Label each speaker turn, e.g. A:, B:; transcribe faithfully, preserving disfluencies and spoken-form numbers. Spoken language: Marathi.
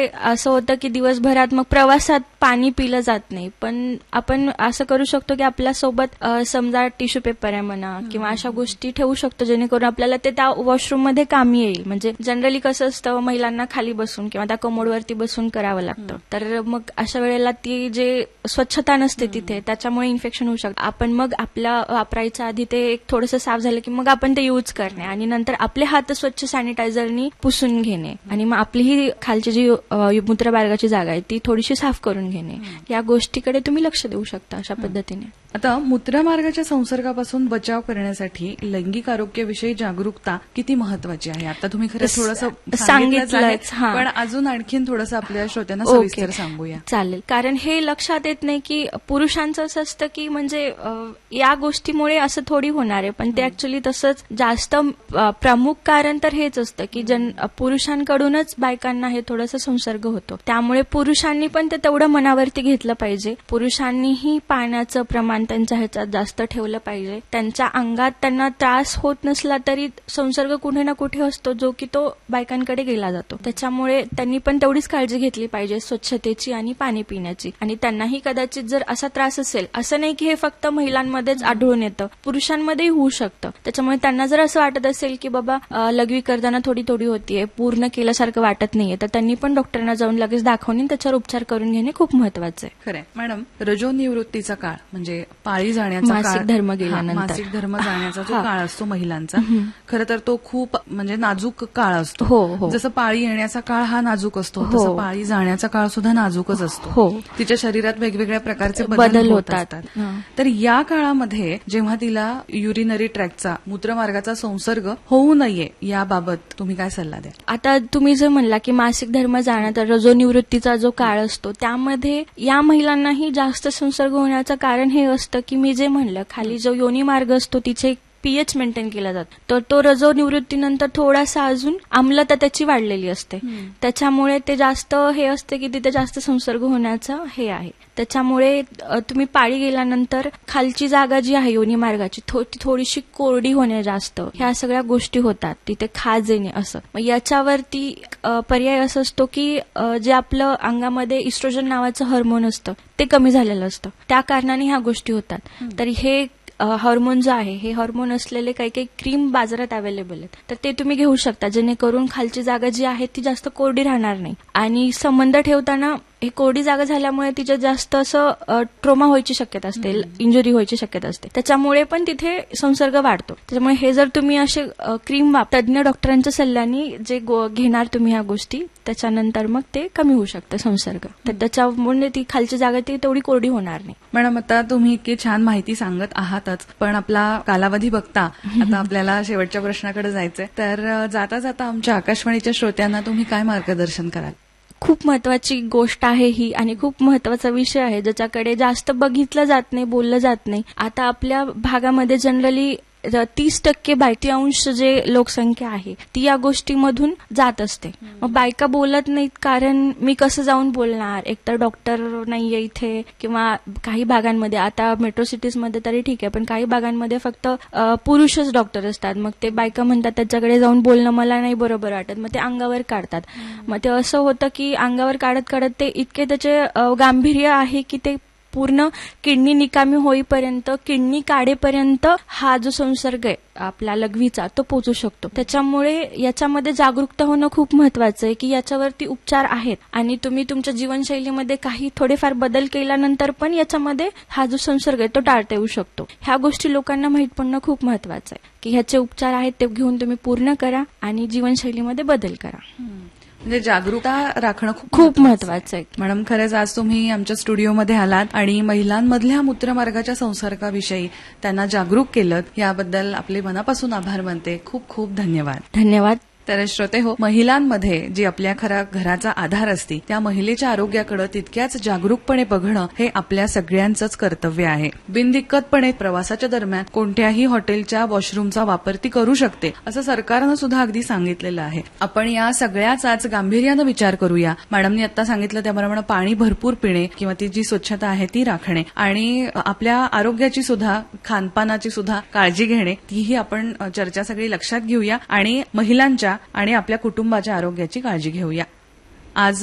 A: असं होतं की दिवसभरात मग प्रवासात पाणी पिलं जात नाही, पण आपण असं करू शकतो की आपल्या सोबत अ, समजा टिश्यू पेपर आहे म्हणा किंवा अशा गोष्टी ठेवू शकतो जेणेकरून आपल्याला ते त्या वॉशरूम मध्ये कामी येईल. म्हणजे जनरली कसं असतं, महिलांना खाली बसून किंवा त्या कमोडवरती बसून करावं लागतं, तर मग अशा वेळेला ती जे स्वच्छता नसते तिथे, त्याच्यामुळे इन्फेक्शन होऊ शकतं. आपण मग आपल्या वापरायच्या आधी ते एक थोडंसं साफ झालं की मग आपण ते यूज करणे आणि नंतर आपले हात स्वच्छ सॅनिटायझरनी पुसून घेणे आणि मग आपली ही खालची जी अ, मूत्रमार्गाची जागा आहे ती थोडीशी साफ करून घेणे. या गोष्टीकडे तुम्ही लक्ष देऊ शकता अशा पद्धतीने.
B: आता मूत्रमार्गाच्या संसर्गापासून बचाव करण्यासाठी लैंगिक आरोग्याविषयी जागरूकता किती महत्वाची आहे? आता तुम्ही खरं थोडंसं
A: सांगितलंच,
B: पण अजून आणखीन थोडंसं आपल्या श्रोत्यांना सविस्तर सांगूया.
A: चालेल. कारण हे लक्षात येत नाही की पुरुषांचं असं असतं की म्हणजे अ, या गोष्टीमुळे असं थोडी होणार आहे, पण ते ऍक्च्युली तसंच जास्त अ, प्रमुख कारण तर हेच असतं की जन पुरुषांकडूनच बायकांना हे थोडंसं संसर्ग होतो. त्यामुळे पुरुषांनी पण ते तेवढं मनावरती घेतलं पाहिजे. पुरुषांनीही पाण्याचं प्रमाण त्यांच्या ह्याच्यात जास्त ठेवलं पाहिजे. त्यांच्या अंगात त्यांना त्रास होत नसला तरी संसर्ग कुठे ना कुठे असतो जो की तो बायकांकडे गेला जातो. त्याच्यामुळे त्यांनी पण तेवढीच काळजी घेतली पाहिजे स्वच्छतेची आणि पाणी पिण्याची. आणि त्यांनाही कदाचित जर असा त्रास असेल, असं नाही की हे फक्त महिलांमध्येच आढळून येतं, पुरुषांमध्येही होऊ शकतं. त्याच्यामुळे त्यांना जर असं वाटत असेल की बाबा अ, लघवी करताना थोडी थोडी होतीये, पूर्ण केल्यासारखं वाटत नाहीये, तर त्यांनी पण डॉक्टरांना जाऊन लगेच दाखवून त्याच्यावर उपचार करून घेणे खूप महत्वाचं आहे.
B: खरंय. मॅडम, रजोनिवृत्तीचा काळ म्हणजे पाळी जाण्याचा काळ,
A: मासिक धर्म गेल्यानंतर
B: मासिक धर्म जाण्याचा जो काळ असतो महिलांचा, खरं तर तो खूप म्हणजे नाजूक काळ असतो.
A: हो हो.
B: जसं पाळी येण्याचा काळ हा नाजूक असतो, तसं पाळी जाण्याचा काळ सुद्धा नाजूकच असतो.
A: हो.
B: तिच्या शरीरात वेगवेगळ्या प्रकारचे बदल होतात. तर या काळामध्ये जेव्हा तिला युरिनरी ट्रॅकचा मूत्रमार्गाचा संसर्ग होऊ नये याबाबत तुम्ही काय सल्ला द्या?
A: आता तुम्ही जे म्हणला की मासिक धर्म जाण्याचा रजोनिवृत्तीचा जो काळ असतो, त्यामध्ये या महिलांनाही जास्त संसर्ग होण्याचं कारण हे असतं की मी जे म्हणलं, खाली जो योनी मार्ग असतो तिचे पीएच मेंटेन केला जातो, तर तो रजो निवृत्तीनंतर थोडासा अजून आम्लता त्याची वाढलेली असते. त्याच्यामुळे ते जास्त हे असते की तिथे जास्त संसर्ग होण्याचं हे आहे. त्याच्यामुळे तुम्ही पाळी गेल्यानंतर खालची जागा जी आहे योनी मार्गाची ती थोडीशी कोरडी होणे, जास्त ह्या सगळ्या गोष्टी होतात, तिथे खाज येणे असं. मग याच्यावरती पर्याय असं असतो की जे आपलं अंगामध्ये इस्ट्रोजन नावाचं हार्मोन असतं ते कमी झालेलं असतं, त्या कारणाने ह्या गोष्टी होतात. तर हे हार्मोन जो आहे, हे हार्मोन असलेले काही काही क्रीम बाजारात अवेलेबल आहेत, तर ते तुम्ही घेऊ शकता जेणेकरून खालची जागा जी आहे ती जास्त कोरडी राहणार नाही. आणि संबंध ठेवताना ही कोरडी जागा झाल्यामुळे तिच्यात जास्त असं ट्रोमा व्हायची शक्यता असते, इंजुरी व्हायची शक्यता असते, त्याच्यामुळे पण तिथे संसर्ग वाढतो. त्याच्यामुळे हे जर तुम्ही असे क्रीम तज्ञ डॉक्टरांच्या सल्ल्याने जे घेणार तुम्ही ह्या गोष्टी, त्याच्यानंतर मग ते कमी होऊ शकतं संसर्ग. तर त्याच्यामुळे ती खालची जागा ती तेवढी कोरडी होणार नाही.
B: मॅडम, आता तुम्ही इतकी छान माहिती सांगत आहातच, पण आपला कालावधी बघता आता आपल्याला शेवटच्या प्रश्नाकडे जायचंय. तर जाता जाता आमच्या आकाशवाणीच्या श्रोत्यांना तुम्ही काय मार्गदर्शन कराल?
A: खूप महत्वाची गोष्ट आहे ही आणि खूप महत्वाचा विषय आहे ज्याच्याकडे जास्त बघितलं जात नाही, बोललं जात नाही. आता आपल्या भागामध्ये जनरली तीस टक्के बायती अंश जे लोकसंख्या आहे ती या गोष्टीमधून जात असते. मग बायका बोलत नाहीत कारण मी कसं जाऊन बोलणार, एकतर डॉक्टर नाहीये इथे, किंवा काही भागांमध्ये आता मेट्रो सिटीजमध्ये तरी ठीक आहे, पण काही भागांमध्ये फक्त पुरुषच डॉक्टर असतात. मग ते बायका म्हणतात त्याच्याकडे जाऊन बोलणं मला नाही बरोबर वाटत, मग ते अंगावर काढतात. मग ते असं होतं की अंगावर काढत काढत ते इतके त्याचे गांभीर्य आहे की ते पूर्ण किडनी निकामी होईपर्यंत, किडनी काढेपर्यंत हा जो संसर्ग आहे आपला लघवीचा तो पोहोचू शकतो. त्याच्यामुळे याच्यामध्ये जागरूकता होणं खूप महत्वाचं आहे की याच्यावरती उपचार आहेत आणि तुम्ही तुमच्या जीवनशैलीमध्ये काही थोडेफार बदल केल्यानंतर पण याच्यामध्ये हा जो संसर्ग आहे तो टाळता येऊ शकतो. ह्या गोष्टी लोकांना माहीत पडणं खूप महत्वाचं आहे की ह्याचे उपचार आहेत ते घेऊन तुम्ही पूर्ण करा आणि जीवनशैलीमध्ये बदल करा.
B: म्हणजे जागरूकता राखणं खूप
A: खूप महत्वाचं आहे.
B: मॅडम, खरंच आज तुम्ही आमच्या स्टुडिओमध्ये आलात आणि महिलांमधल्या मूत्रमार्गाच्या संसर्गाविषयी त्यांना जागरूक केलं, याबद्दल आपले मनापासून आभार मानते. खूप खूप धन्यवाद.
A: धन्यवाद.
B: तर श्रोते हो, महिलांमध्ये जी आपल्या खरा घराचा आधार असते त्या महिलेच्या आरोग्याकडे तितक्याच जागरूकपणे बघणं हे आपल्या सगळ्यांचंच कर्तव्य आहे. बिनदिक्कतपणे प्रवासाच्या दरम्यान कोणत्याही हॉटेलच्या वॉशरूमचा वापर ती करू शकते असं सरकारनं सुद्धा अगदी सांगितलेलं आहे. आपण या सगळ्याच आज गांभीर्यानं विचार करूया. मॅडमनी आता सांगितलं त्याप्रमाणे पाणी भरपूर पिणे किंवा ती जी स्वच्छता आहे ती राखणे आणि आपल्या आरोग्याची सुद्धा, खानपानाची सुद्धा काळजी घेणे, तीही आपण चर्चा सगळी लक्षात घेऊया आणि महिलांच्या आणि आपल्या कुटुंबाच्या आरोग्याची काळजी घेऊया. आज